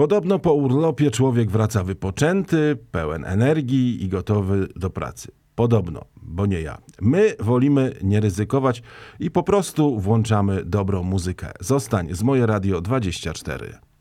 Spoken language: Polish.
Podobno po urlopie człowiek wraca wypoczęty, pełen energii i gotowy do pracy. Podobno, bo nie ja. My wolimy nie ryzykować i po prostu włączamy dobrą muzykę. Zostań z Moje Radio 24.